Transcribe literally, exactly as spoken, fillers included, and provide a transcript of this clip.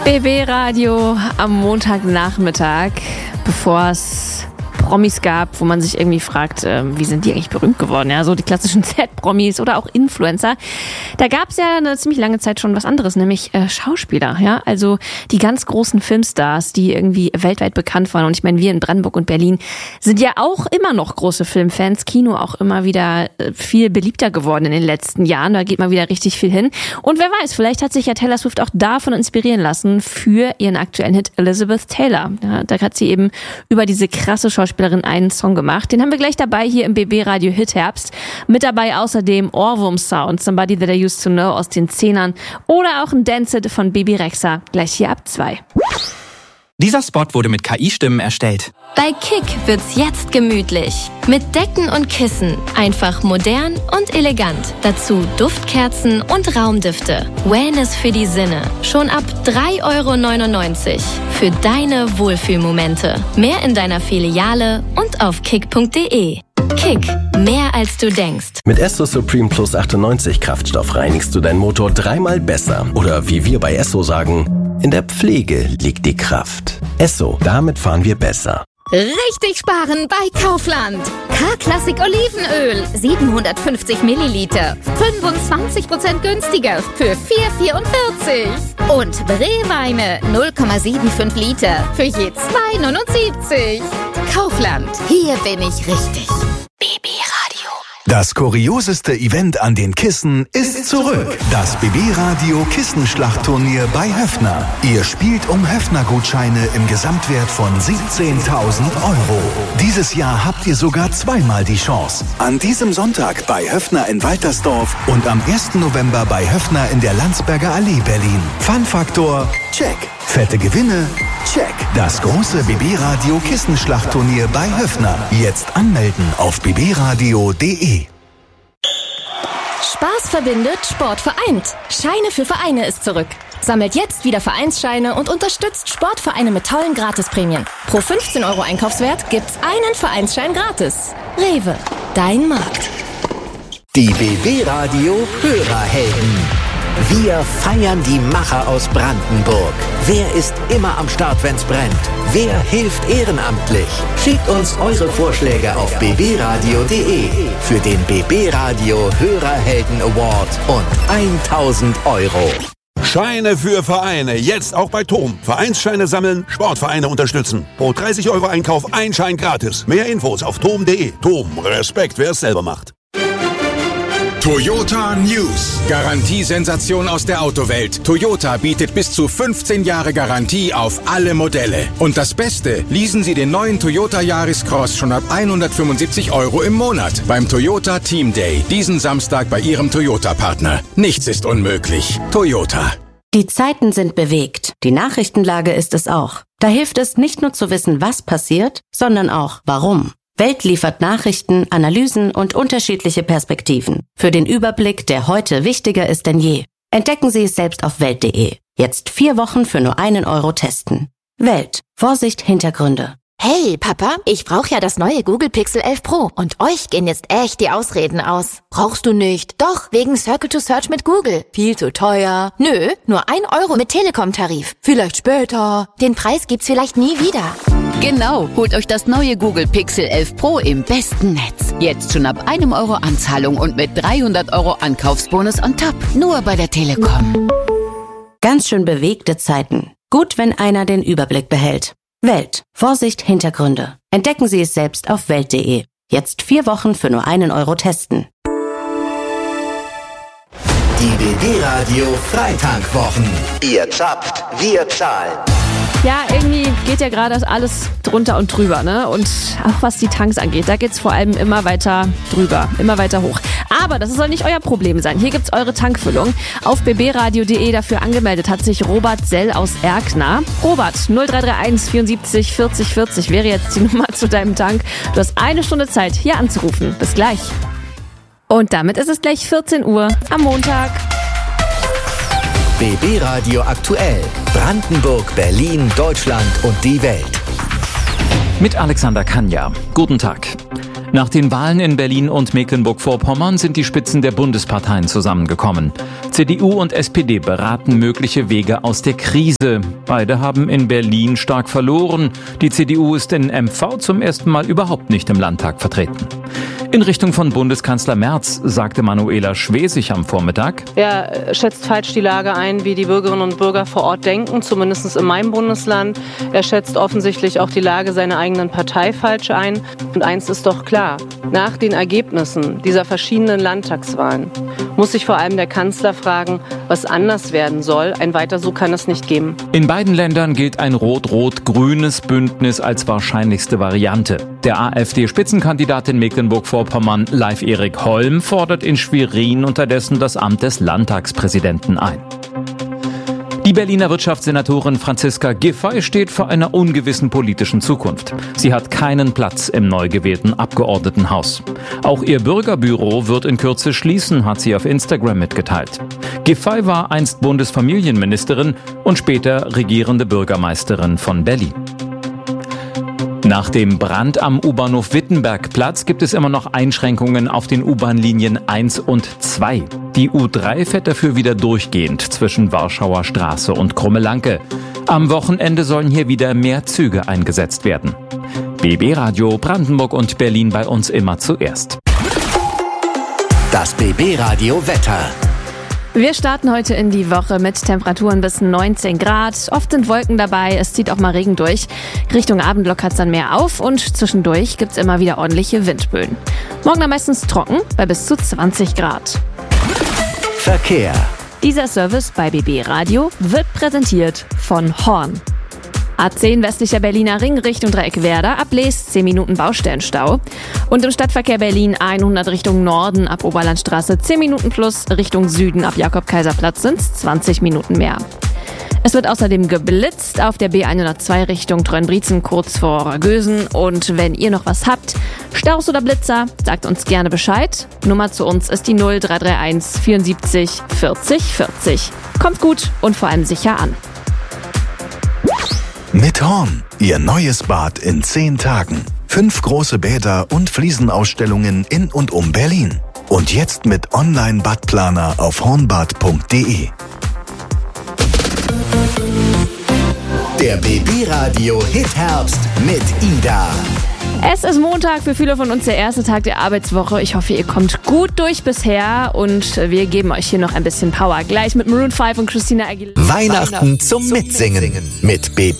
B B Radio am Montagnachmittag, bevor es Promis gab, wo man sich irgendwie fragt, äh, wie sind die eigentlich berühmt geworden? Ja, so die klassischen Z-Promis oder auch Influencer. Da gab es ja eine ziemlich lange Zeit schon was anderes, nämlich äh, Schauspieler. Ja, also die ganz großen Filmstars, die irgendwie weltweit bekannt waren. Und ich meine, wir in Brandenburg und Berlin sind ja auch immer noch große Filmfans. Kino auch immer wieder äh, viel beliebter geworden in den letzten Jahren. Da geht mal wieder richtig viel hin. Und wer weiß, vielleicht hat sich ja Taylor Swift auch davon inspirieren lassen für ihren aktuellen Hit Elizabeth Taylor. Ja, da hat sie eben über diese krasse Schauspielerin einen Song gemacht. Den haben wir gleich dabei hier im B B Radio Hit Herbst. Mit dabei außerdem Ohrwurm Sound, Somebody That I Used to Know aus den Zehnern oder auch ein Dance-It von Bibi Rexha. Gleich hier ab zwei. Dieser Spot wurde mit K I-Stimmen erstellt. Bei Kick wird's jetzt gemütlich. Mit Decken und Kissen. Einfach modern und elegant. Dazu Duftkerzen und Raumdüfte. Wellness für die Sinne. Schon ab drei Euro neunundneunzig. Für deine Wohlfühlmomente. Mehr in deiner Filiale und auf kick punkt de. Kick. Mehr als du denkst. Mit Esso Supreme Plus achtundneunzig Kraftstoff reinigst du deinen Motor dreimal besser. Oder wie wir bei Esso sagen, in der Pflege liegt die Kraft. Esso, damit fahren wir besser. Richtig sparen bei Kaufland. K-Klassik Olivenöl, siebenhundertfünfzig Milliliter, fünfundzwanzig Prozent günstiger für vier Euro vierundvierzig. Und Brewweine null Komma fünfundsiebzig Liter für je zwei Euro neunundsiebzig. Kaufland, hier bin ich richtig. B B Radio. Das kurioseste Event an den Kissen ist zurück. Das B B Radio Kissenschlachtturnier bei Höffner. Ihr spielt um Höffner-Gutscheine im Gesamtwert von siebzehntausend Euro. Dieses Jahr habt ihr sogar zweimal die Chance. An diesem Sonntag bei Höffner in Waltersdorf und am ersten November bei Höffner in der Landsberger Allee Berlin. Fun-Faktor, check. Fette Gewinne, check. Das große B B Radio Kissenschlachtturnier bei Höffner. Jetzt anmelden auf b b radio punkt de. Spaß verbindet, Sport vereint. Scheine für Vereine ist zurück. Sammelt jetzt wieder Vereinsscheine und unterstützt Sportvereine mit tollen Gratisprämien. Pro fünfzehn Euro Einkaufswert gibt's einen Vereinsschein gratis. Rewe, dein Markt. Die B B Radio Hörerhelden. Wir feiern die Macher aus Brandenburg. Wer ist immer am Start, wenn's brennt? Wer hilft ehrenamtlich? Schickt uns eure Vorschläge auf b b radio punkt de für den B B Radio Hörerhelden Award und tausend Euro. Scheine für Vereine, jetzt auch bei Tom. Vereinsscheine sammeln, Sportvereine unterstützen. Pro dreißig Euro Einkauf ein Schein gratis. Mehr Infos auf tom punkt de. Tom, Respekt, wer es selber macht. Toyota News. Garantiesensation aus der Autowelt. Toyota bietet bis zu fünfzehn Jahre Garantie auf alle Modelle. Und das Beste, leasen Sie den neuen Toyota Yaris Cross schon ab hundertfünfundsiebzig Euro im Monat beim Toyota Team Day. Diesen Samstag bei Ihrem Toyota-Partner. Nichts ist unmöglich. Toyota. Die Zeiten sind bewegt. Die Nachrichtenlage ist es auch. Da hilft es nicht nur zu wissen, was passiert, sondern auch warum. Welt liefert Nachrichten, Analysen und unterschiedliche Perspektiven. Für den Überblick, der heute wichtiger ist denn je. Entdecken Sie es selbst auf welt punkt de. Jetzt vier Wochen für nur einen Euro testen. Welt. Vorsicht, Hintergründe. Hey, Papa, ich brauche ja das neue Google Pixel elf Pro. Und euch gehen jetzt echt die Ausreden aus. Brauchst du nicht? Doch, wegen Circle to Search mit Google. Viel zu teuer. Nö, nur ein Euro mit Telekom-Tarif. Vielleicht später. Den Preis gibt's vielleicht nie wieder. Genau, holt euch das neue Google Pixel elf Pro im besten Netz. Jetzt schon ab einem Euro Anzahlung und mit dreihundert Euro Ankaufsbonus on top. Nur bei der Telekom. Ganz schön bewegte Zeiten. Gut, wenn einer den Überblick behält. Welt. Vorsicht, Hintergründe. Entdecken Sie es selbst auf welt punkt de. Jetzt vier Wochen für nur einen Euro testen. Die B B Radio Freitankwochen. Ihr zapft, wir zahlen. Ja, irgendwie geht ja gerade alles drunter und drüber, ne? Und auch was die Tanks angeht, da geht's vor allem immer weiter drüber, immer weiter hoch. Aber das soll nicht euer Problem sein. Hier gibt's eure Tankfüllung. Auf b b radio punkt de dafür angemeldet hat sich Robert Sell aus Erkner. Robert, null drei drei eins vierundsiebzig vierzig vierzig wäre jetzt die Nummer zu deinem Tank. Du hast eine Stunde Zeit, hier anzurufen. Bis gleich. Und damit ist es gleich vierzehn Uhr am Montag. B B Radio aktuell. Brandenburg, Berlin, Deutschland und die Welt. Mit Alexander Kanja. Guten Tag. Nach den Wahlen in Berlin und Mecklenburg-Vorpommern sind die Spitzen der Bundesparteien zusammengekommen. C D U und S P D beraten mögliche Wege aus der Krise. Beide haben in Berlin stark verloren. Die C D U ist in M V zum ersten Mal überhaupt nicht im Landtag vertreten. In Richtung von Bundeskanzler Merz sagte Manuela Schwesig am Vormittag: Er schätzt falsch die Lage ein, wie die Bürgerinnen und Bürger vor Ort denken, zumindest in meinem Bundesland. Er schätzt offensichtlich auch die Lage seiner eigenen Partei falsch ein. Und eins ist doch klar: Nach den Ergebnissen dieser verschiedenen Landtagswahlen muss sich vor allem der Kanzler fragen, was anders werden soll. Ein Weiter so kann es nicht geben. In beiden Ländern gilt ein rot-rot-grünes Bündnis als wahrscheinlichste Variante. Der AfD-Spitzenkandidat in Mecklenburg-Vorpommern, Leif Erik Holm, fordert in Schwerin unterdessen das Amt des Landtagspräsidenten ein. Die Berliner Wirtschaftssenatorin Franziska Giffey steht vor einer ungewissen politischen Zukunft. Sie hat keinen Platz im neu gewählten Abgeordnetenhaus. Auch ihr Bürgerbüro wird in Kürze schließen, hat sie auf Instagram mitgeteilt. Giffey war einst Bundesfamilienministerin und später regierende Bürgermeisterin von Berlin. Nach dem Brand am U-Bahnhof Wittenbergplatz gibt es immer noch Einschränkungen auf den U-Bahn-Linien eins und zwei. Die U drei fährt dafür wieder durchgehend zwischen Warschauer Straße und Krummelanke. Am Wochenende sollen hier wieder mehr Züge eingesetzt werden. B B Radio Brandenburg und Berlin bei uns immer zuerst. Das B B Radio Wetter. Wir starten heute in die Woche mit Temperaturen bis neunzehn Grad. Oft sind Wolken dabei, es zieht auch mal Regen durch. Richtung Abend lockert es dann mehr auf und zwischendurch gibt es immer wieder ordentliche Windböen. Morgen dann meistens trocken bei bis zu zwanzig Grad. Verkehr. Dieser Service bei B B Radio wird präsentiert von Horn. A zehn westlicher Berliner Ring Richtung Dreieckwerder, ab Lees zehn Minuten Baustellenstau. Und im Stadtverkehr Berlin hundert Richtung Norden, ab Oberlandstraße zehn Minuten plus, Richtung Süden ab Jakob-Kaiser-Platz sind es zwanzig Minuten mehr. Es wird außerdem geblitzt auf der B hundertzwei Richtung Treuenbrietzen kurz vor Ragösen. Und wenn ihr noch was habt, Staus oder Blitzer, sagt uns gerne Bescheid. Nummer zu uns ist die null drei drei eins vierundsiebzig vierzig vierzig. Kommt gut und vor allem sicher an. Mit Horn, Ihr neues Bad in zehn Tagen. Fünf große Bäder und Fliesenausstellungen in und um Berlin. Und jetzt mit Online-Badplaner auf hornbad punkt de. Der B B Radio Hit Herbst mit Ida. Es ist Montag, für viele von uns der erste Tag der Arbeitswoche. Ich hoffe, ihr kommt gut durch bisher und wir geben euch hier noch ein bisschen Power. Gleich mit Maroon fünf und Christina Aguilera. Weihnachten zum Mitsingen mit B B